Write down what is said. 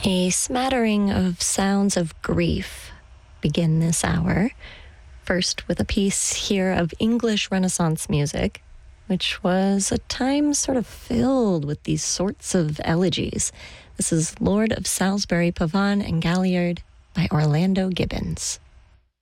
A smattering of sounds of grief begin this hour. First, with a piece here of English Renaissance music, which was a time sort of filled with these sorts of elegies. This is Lord of Salisbury, Pavane and Galliard by Orlando Gibbons.